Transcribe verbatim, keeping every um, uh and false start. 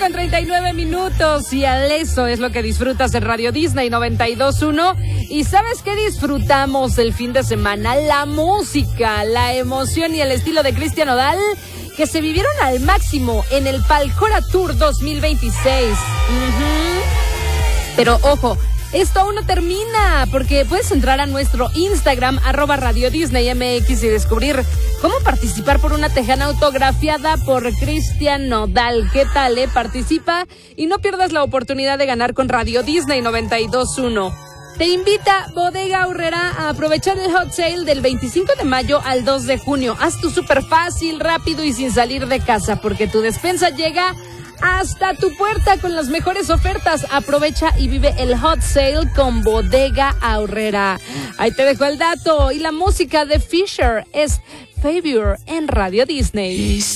con treinta y nueve minutos y al eso es lo que disfrutas en Radio Disney noventa y dos punto uno. ¿Y sabes qué disfrutamos el fin de semana? La música, la emoción y el estilo de Cristian Nodal que se vivieron al máximo en el Palcora Tour dos mil veintiséis. Uh-huh. Pero ojo, esto aún no termina, porque puedes entrar a nuestro Instagram, arroba Radio Disney M X, y descubrir cómo participar por una tejana autografiada por Cristian Nodal. ¿Qué tal, eh? Participa y no pierdas la oportunidad de ganar con Radio Disney noventa y dos punto uno. Te invita Bodega Aurrera a aprovechar el hot sale del veinticinco de mayo al dos de junio. Haz tu súper fácil, rápido y sin salir de casa, porque tu despensa llega hasta tu puerta con las mejores ofertas. Aprovecha y vive el hot sale con Bodega Aurrera. Ahí te dejo el dato. Y la música de Fisher es Favor en Radio Disney.